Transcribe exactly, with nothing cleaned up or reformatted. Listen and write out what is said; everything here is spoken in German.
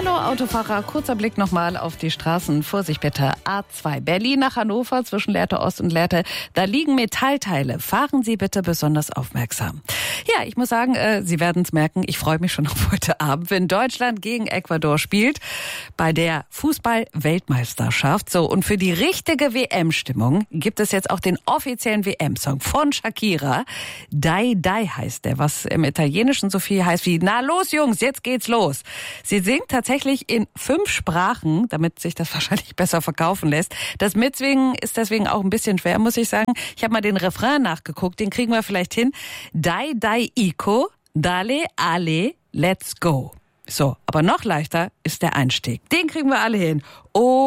Hallo Autofahrer, kurzer Blick nochmal auf die Straßen. Vorsicht bitte, A zwei, Berlin nach Hannover zwischen Lehrte Ost und Lehrte. Da liegen Metallteile. Fahren Sie bitte besonders aufmerksam. Ja, ich muss sagen, äh, Sie werden es merken, ich freue mich schon auf heute Abend, wenn Deutschland gegen Ecuador spielt bei der Fußball-Weltmeisterschaft. So, und für die richtige W M-Stimmung gibt es jetzt auch den offiziellen W M-Song von Shakira. Dai Dai heißt der, was im Italienischen so viel heißt wie na los Jungs, jetzt geht's los. Sie singt tatsächlich in fünf Sprachen, damit sich das wahrscheinlich besser verkaufen lässt. Das Mitsingen ist deswegen auch ein bisschen schwer, muss ich sagen. Ich habe mal den Refrain nachgeguckt, den kriegen wir vielleicht hin. Dai Dai Ico, Dale Ale, let's go. So, aber noch leichter ist der Einstieg. Den kriegen wir alle hin. Oh.